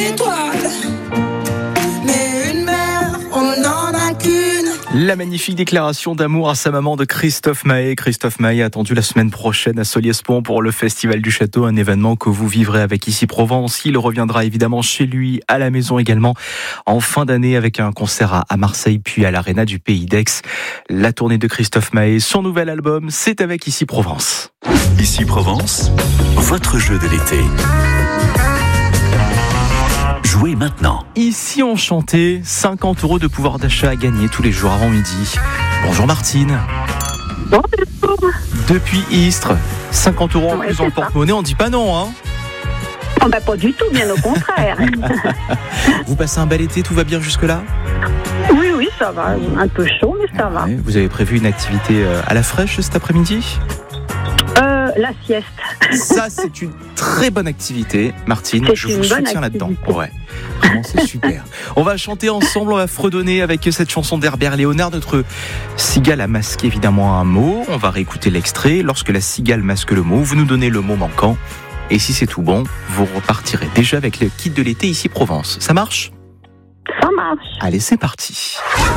étoile. Mais une mère, on n'en a qu'une. La magnifique déclaration d'amour à sa maman de Christophe Maé. Christophe Maé attendu la semaine prochaine à Solliès-Pont pour le Festival du Château, un événement que vous vivrez avec Ici Provence. Il reviendra évidemment chez lui, à la maison également, en fin d'année avec un concert à Marseille puis à l'Arena du Pays d'Aix. La tournée de Christophe Maé, son nouvel album, c'est avec Ici Provence. Ici Provence, votre jeu de l'été. Jouez maintenant. Ici Enchanté, 50 € de pouvoir d'achat à gagner tous les jours avant midi. Bonjour Martine. Bonjour. Depuis Istres, 50 € en Ouais, plus c'est dans le ça. porte-monnaie, on dit pas non, hein. Oh, bah, pas du tout, bien au contraire. Vous passez un bel été, tout va bien jusque-là? Oui, ça va. Un peu chaud, mais ça va. Ouais, vous avez prévu une activité à la fraîche cet après-midi? La sieste. Ça, c'est une très bonne activité, Martine. C'est Je une vous bonne soutiens là-dedans. activité. Ouais, vraiment, c'est super. On va chanter ensemble, on va fredonner avec cette chanson d'Herbert Léonard. Notre cigale a masqué évidemment un mot. On va réécouter l'extrait. Lorsque la cigale masque le mot, vous nous donnez le mot manquant. Et si c'est tout bon, vous repartirez déjà avec le kit de l'été Ici Provence. Ça marche? Ça marche. Allez, c'est parti.